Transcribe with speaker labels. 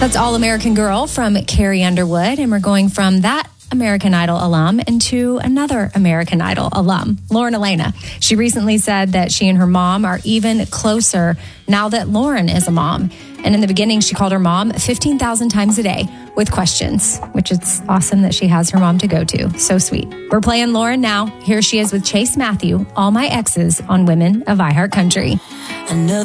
Speaker 1: That's All American Girl from Carrie Underwood. And we're going from that American Idol alum into another American Idol alum, Lauren Elena. She recently said that she and her mom are even closer now that Lauren is a mom. And in the beginning, she called her mom 15,000 times a day with questions, which is awesome that she has her mom to go to. So sweet. We're playing Lauren now. Here she is with Chase Matthew, All My Exes on Women of iHeart Country.